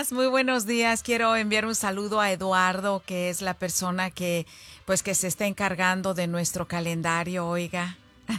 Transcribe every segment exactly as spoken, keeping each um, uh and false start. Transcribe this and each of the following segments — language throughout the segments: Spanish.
Muy buenos días. Quiero enviar un saludo a Eduardo, que es la persona que, pues, que se está encargando de nuestro calendario, oiga.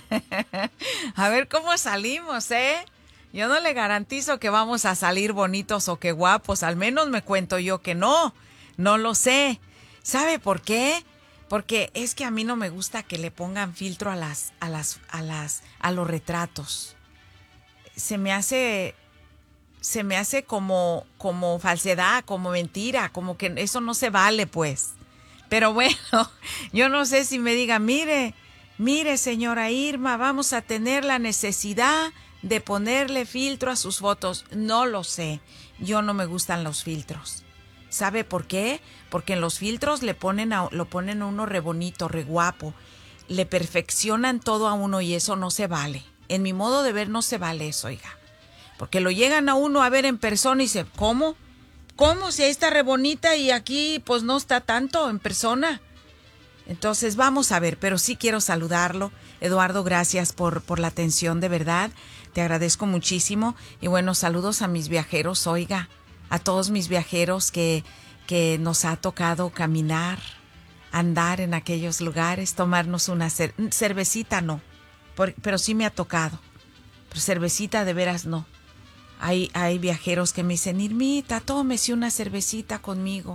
A ver cómo salimos, ¿eh? Yo no le garantizo que vamos a salir bonitos o que guapos, al menos me cuento yo que no, no lo sé. ¿Sabe por qué? Porque es que a mí no me gusta que le pongan filtro a las, a las, a las, a los retratos. Se me hace... se me hace como, como falsedad, como mentira, como que eso no se vale, pues. Pero bueno, yo no sé si me diga, mire, mire, señora Irma, vamos a tener la necesidad de ponerle filtro a sus fotos. No lo sé, yo no me gustan los filtros. ¿Sabe por qué? Porque en los filtros le ponen a, lo ponen a uno re bonito, re guapo. Le perfeccionan todo a uno y eso no se vale. En mi modo de ver no se vale eso, oiga. Porque lo llegan a uno a ver en persona y dice, ¿cómo? ¿Cómo? Si ahí está re bonita y aquí pues no está tanto en persona. Entonces vamos a ver, pero sí quiero saludarlo. Eduardo, gracias por, por la atención, de verdad. Te agradezco muchísimo. Y bueno, saludos a mis viajeros, oiga. A todos mis viajeros que, que nos ha tocado caminar, andar en aquellos lugares, tomarnos una cer- cervecita, no. Por, pero sí me ha tocado. Pero cervecita de veras no. Hay, hay viajeros que me dicen, Irmita, tómese una cervecita conmigo.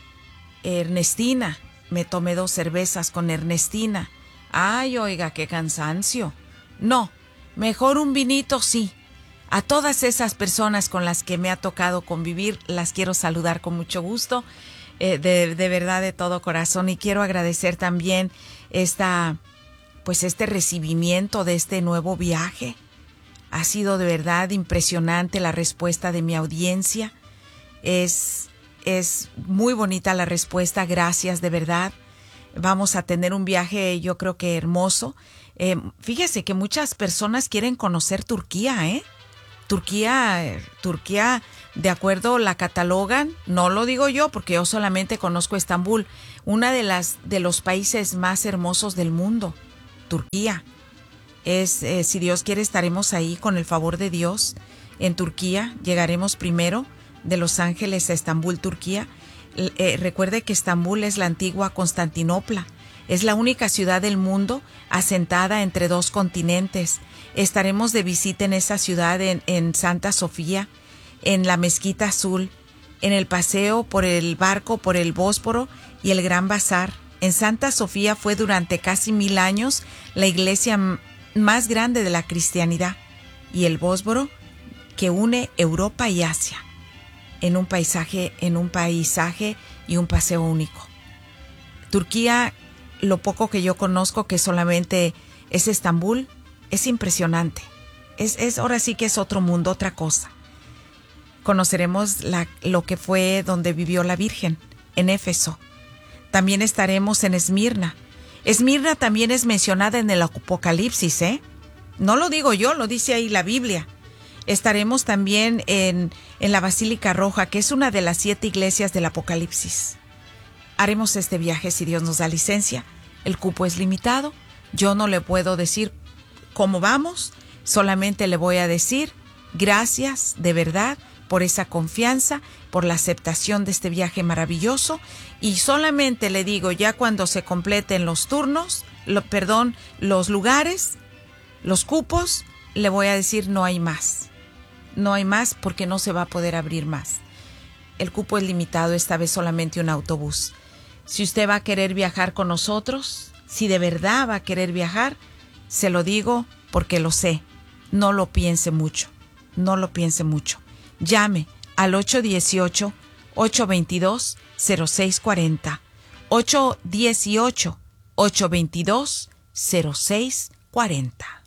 Ernestina, me tomé dos cervezas con Ernestina. Ay, oiga, qué cansancio. No, mejor un vinito sí. A todas esas personas con las que me ha tocado convivir, las quiero saludar con mucho gusto, eh, de, de verdad, de todo corazón. Y quiero agradecer también esta, pues este recibimiento de este nuevo viaje. Ha sido de verdad impresionante la respuesta de mi audiencia. Es, es muy bonita la respuesta, gracias de verdad. Vamos a tener un viaje, yo creo que hermoso. Eh, fíjese que muchas personas quieren conocer Turquía, ¿eh? Turquía, eh, Turquía, de acuerdo la catalogan, no lo digo yo porque yo solamente conozco Estambul, una de las de los países más hermosos del mundo, Turquía. Es, eh, si Dios quiere, estaremos ahí con el favor de Dios en Turquía. Llegaremos primero de Los Ángeles a Estambul, Turquía. Eh, recuerde que Estambul es la antigua Constantinopla. Es la única ciudad del mundo asentada entre dos continentes. Estaremos de visita en esa ciudad, en, en Santa Sofía, en la Mezquita Azul, en el paseo por el barco, por el Bósforo y el Gran Bazar. En Santa Sofía fue durante casi mil años la iglesia más grande de la cristianidad y el Bósforo que une Europa y Asia en un paisaje, en un paisaje y un paseo único. Turquía, lo poco que yo conozco, que solamente es Estambul, es impresionante. Es, es ahora sí que es otro mundo, otra cosa. Conoceremos la, lo que fue donde vivió la Virgen, en Éfeso. También estaremos en Esmirna. Esmirna también es mencionada en el Apocalipsis, ¿eh? No lo digo yo, lo dice ahí la Biblia. Estaremos también en, en la Basílica Roja, que es una de las siete iglesias del Apocalipsis. Haremos este viaje si Dios nos da licencia. El cupo es limitado. Yo no le puedo decir cómo vamos, solamente le voy a decir gracias de verdad por esa confianza, por la aceptación de este viaje maravilloso, y solamente le digo, ya cuando se completen los turnos, lo, perdón, los lugares, los cupos, le voy a decir no hay más. No hay más porque no se va a poder abrir más. El cupo es limitado, esta vez solamente un autobús. Si usted va a querer viajar con nosotros, si de verdad va a querer viajar, se lo digo porque lo sé. No lo piense mucho, no lo piense mucho. Llame al ocho uno ocho, ocho dos dos, cero seis cuatro cero. ocho uno ocho, ocho dos dos, cero seis cuatro cero.